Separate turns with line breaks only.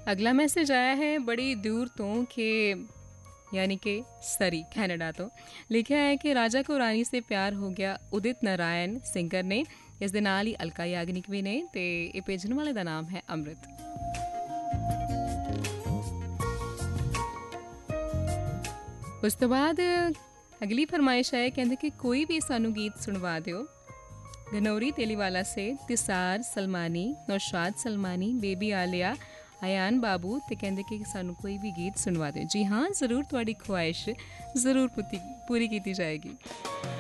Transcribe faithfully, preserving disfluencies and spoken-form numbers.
अगला मैसेज आया है बड़ी दूर तो कि यानी कि सरी कनाडा तो लिखा है कि राजा को रानी से प्यार हो गया उदित नारायण सिंगर ने इस दे नाल ही अलका याग्निक भी ने ते ये भेजने वाले का नाम है अमृत। उस तो बाद अगली फरमाइश है कहते कि कोई भी सानू गीत सुनवा दो घनौरी तेलीवाला से तिसार सलमानी नौशाद सलमानी बेबी आलिया अयान बाबू तो कहते कि सानू कोई भी गीत सुनवा दो। जी हाँ, ज़रूर तुहाड़ी ख्वाहिश ज़रूर पूरी की जाएगी।